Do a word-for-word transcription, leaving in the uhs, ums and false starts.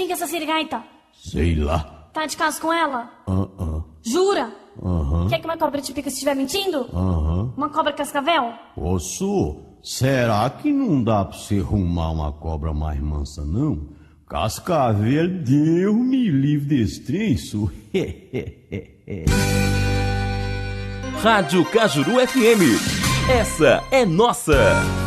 que é essa sirigaita? Sei lá. Tá de caso com ela? Uh-uh. Jura? Aham. Quer que uma cobra te pica se estiver mentindo? Aham. Uma cobra cascavel? Ô, Su, será que não dá pra você arrumar uma cobra mais mansa, não? Cascavel, Deus me livre desse trem, Su. Rádio Cajuru F M. Essa é nossa.